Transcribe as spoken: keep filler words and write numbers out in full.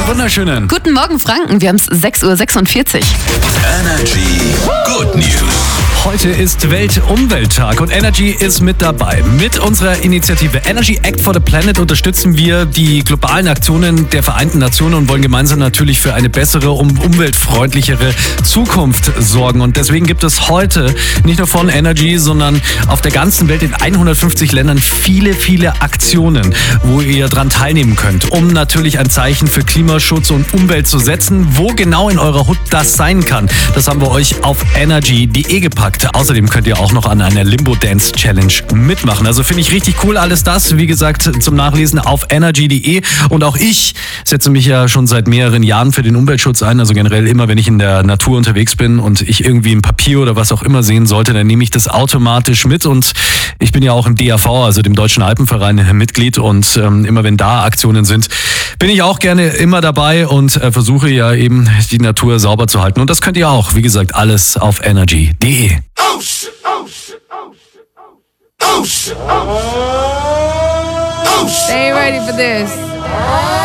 einen wunderschönen. Guten Morgen, Franken. Wir haben es sechs Uhr sechsundvierzig. Energy Good News. Heute ist Weltumwelttag und Energy ist mit dabei. Mit unserer Initiative Energy Act for the Planet unterstützen wir die globalen Aktionen der Vereinten Nationen und wollen gemeinsam natürlich für eine bessere und umweltfreundlichere Zukunft sorgen. Und deswegen gibt es heute nicht nur von Energy, sondern auf der ganzen Welt in hundertfünfzig Ländern viele, viele Aktionen, wo ihr dran teilnehmen könnt, um natürlich ein Zeichen für Klimaschutz und Umwelt zu setzen. Wo genau in eurer Hut das sein kann, das haben wir euch auf energy punkt de gepackt. Außerdem könnt ihr auch noch an einer Limbo Dance Challenge mitmachen. Also finde ich richtig cool alles das. Wie gesagt, zum Nachlesen auf energy punkt de. Und auch ich setze mich ja schon seit mehreren Jahren für den Umweltschutz ein. Also generell immer, wenn ich in der Natur unterwegs bin und ich irgendwie ein Papier oder was auch immer sehen sollte, dann nehme ich das automatisch mit. Und ich bin ja auch im D A V, also dem Deutschen Alpenverein, Mitglied. Und ähm, immer wenn da Aktionen sind, bin ich auch gerne immer dabei und äh, versuche ja eben die Natur sauber zu halten. Und das könnt ihr auch, wie gesagt, alles auf energy punkt de. Oh shit, oh shit, oh shit, oh shit, oh shit, oh shit. Stay ready for this.